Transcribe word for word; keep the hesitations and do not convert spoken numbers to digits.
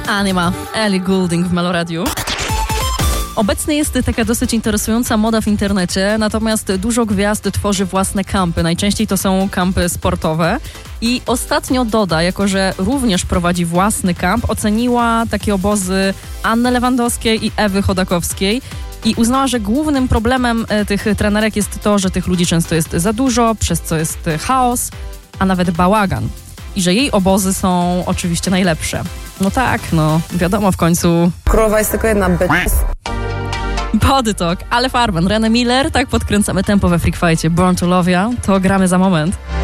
Anima, Ellie Goulding w Meloradiu. Obecnie jest taka dosyć interesująca moda w internecie, natomiast dużo gwiazd tworzy własne kampy. Najczęściej to są kampy sportowe. I ostatnio Doda, jako że również prowadzi własny kamp, oceniła takie obozy Anny Lewandowskiej i Ewy Chodakowskiej i uznała, że głównym problemem tych trenerek jest to, że tych ludzi często jest za dużo, przez co jest chaos, a nawet bałagan. I że jej obozy są oczywiście najlepsze. No tak, no wiadomo w końcu. Królowa jest tylko jedna byt. Body Talk, ale Farben, René Miller, tak podkręcamy tempo we Freak Fightie. Born to Love Ya, to gramy za moment.